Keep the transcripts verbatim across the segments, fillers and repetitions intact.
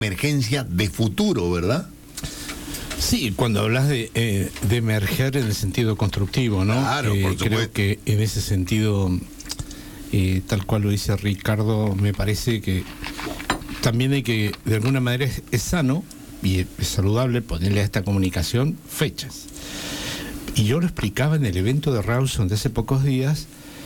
emergencia de futuro, ¿verdad? Sí, cuando hablas de, eh, de emerger en el sentido constructivo, ¿no? Claro, eh, por supuesto. Creo que en ese sentido, eh, tal cual lo dice Ricardo, me parece que también hay que, de alguna manera, es, es sano y es, es saludable ponerle a esta comunicación fechas. Y yo lo explicaba en el evento de Rawson de hace pocos días,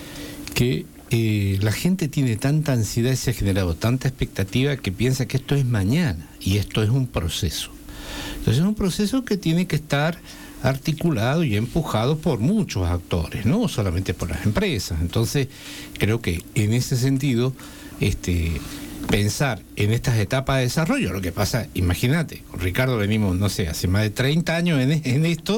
que eh, la gente tiene tanta ansiedad y se ha generado tanta expectativa que piensa que esto es mañana y esto es un proceso. Entonces es un proceso que tiene que estar articulado y empujado por muchos actores, no solamente por las empresas. Entonces creo que en ese sentido, este, pensar en estas etapas de desarrollo, lo que pasa, imagínate, con Ricardo venimos, no sé, hace más de treinta años en, en esto,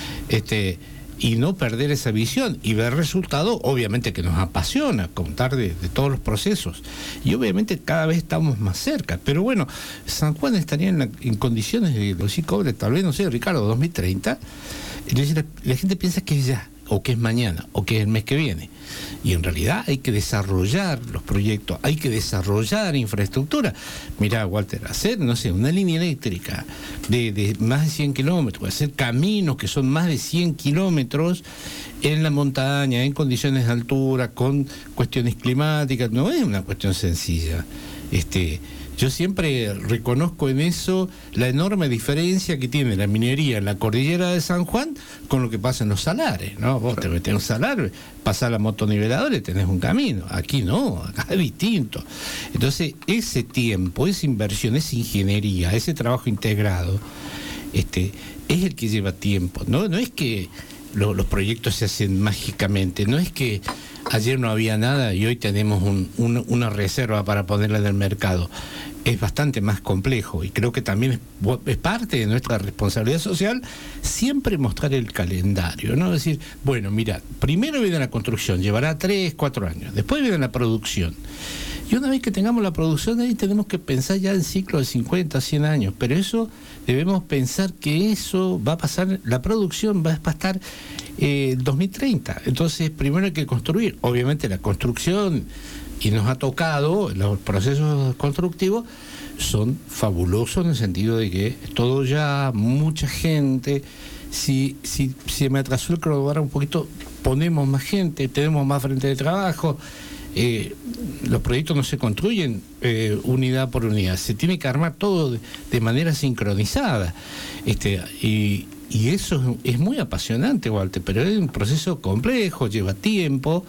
este, y no perder esa visión y ver resultados, obviamente que nos apasiona contar de, de todos los procesos, y obviamente cada vez estamos más cerca, pero bueno, San Juan estaría en, la, en condiciones de decir, cobre, tal vez, no sé, Ricardo, dos mil treinta, entonces la, la gente piensa que es ya, o que es mañana, o que es el mes que viene, y en realidad hay que desarrollar los proyectos, hay que desarrollar infraestructura. Mirá, Walter, hacer, no sé, una línea eléctrica de, de más de cien kilómetros, hacer caminos que son más de cien kilómetros en la montaña, en condiciones de altura, con cuestiones climáticas, no es una cuestión sencilla. Este... Yo siempre reconozco en eso la enorme diferencia que tiene la minería en la cordillera de San Juan con lo que pasa en los salares, ¿no? Vos te metés un salar, pasás la motoniveladora y tenés un camino. Aquí no, acá es distinto. Entonces, ese tiempo, esa inversión, esa ingeniería, ese trabajo integrado, este, es el que lleva tiempo, ¿no? No es que lo, los proyectos se hacen mágicamente, no es que ayer no había nada y hoy tenemos un, un, una reserva para ponerla en el mercado. Es bastante más complejo y creo que también es, es parte de nuestra responsabilidad social siempre mostrar el calendario, ¿no? Decir, bueno, mira, primero viene la construcción, llevará tres, cuatro años, después viene la producción. Y una vez que tengamos la producción, ahí tenemos que pensar ya en ciclos de cincuenta, cien años, pero eso debemos pensar que eso va a pasar, la producción va a estar eh, dos mil treinta. Entonces, primero hay que construir, obviamente la construcción, y nos ha tocado, los procesos constructivos son fabulosos en el sentido de que todo ya, mucha gente, si, si, si me atrasó el cronograma un poquito, ponemos más gente, tenemos más frente de trabajo. Eh, los proyectos no se construyen eh, unidad por unidad, se tiene que armar todo de, de manera sincronizada, este, y, y eso es, es muy apasionante, Walter, pero es un proceso complejo, lleva tiempo.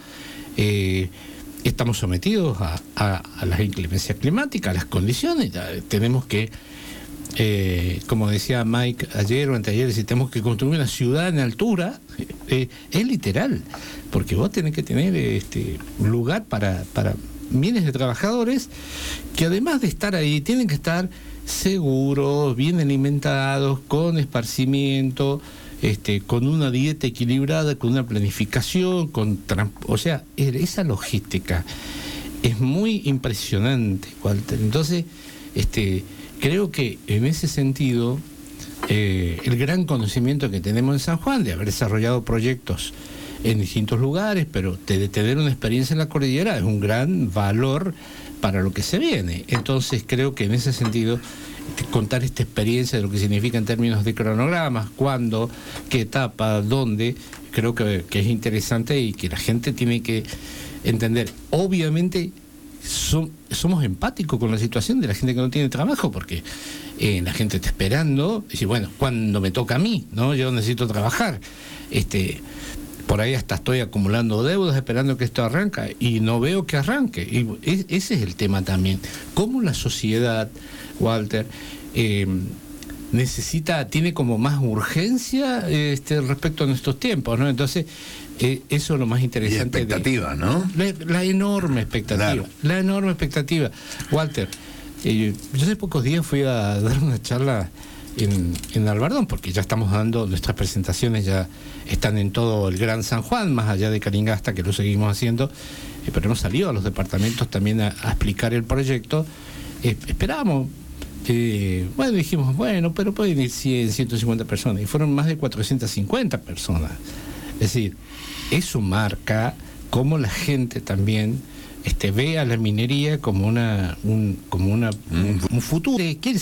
eh, estamos sometidos a, a, a las inclemencias climáticas, a las condiciones, tenemos que Eh, como decía Mike ayer o anteayer, si tenemos que construir una ciudad en altura, eh, es literal, porque vos tenés que tener este lugar para, para miles de trabajadores que además de estar ahí, tienen que estar seguros, bien alimentados, con esparcimiento, este, con una dieta equilibrada, con una planificación, con o sea, esa logística es muy impresionante, Walter. Entonces, este creo que en ese sentido, eh, el gran conocimiento que tenemos en San Juan, de haber desarrollado proyectos en distintos lugares, pero de tener una experiencia en la cordillera, es un gran valor para lo que se viene. Entonces creo que en ese sentido, contar esta experiencia de lo que significa en términos de cronogramas, cuándo, qué etapa, dónde, creo que, que es interesante y que la gente tiene que entender. Obviamente, Som, somos empáticos con la situación de la gente que no tiene trabajo, porque eh, la gente está esperando, y dice, bueno, ¿cuándo me toca a mí? ¿No? Yo necesito trabajar. Este, por ahí hasta estoy acumulando deudas esperando que esto arranque y no veo que arranque. Y es, ese es el tema también. ¿Cómo la sociedad, Walter, eh, necesita, tiene como más urgencia este, respecto a nuestros tiempos, ¿no? Entonces, Eh, eso es lo más interesante. Y expectativa, de, ¿no? La, la enorme expectativa, claro. La enorme expectativa. Walter, eh, yo hace pocos días fui a dar una charla en, en Albardón, porque ya estamos dando, nuestras presentaciones ya están en todo el Gran San Juan, más allá de Calingasta, que lo seguimos haciendo, eh, pero hemos salido a los departamentos también a, a explicar el proyecto. Eh, esperábamos, eh, bueno, dijimos, bueno, pero pueden ir cien, ciento cincuenta personas, y fueron más de cuatrocientas cincuenta personas. Es decir, eso marca cómo la gente también este, ve a la minería como una un, como una un, un futuro. ¿Quién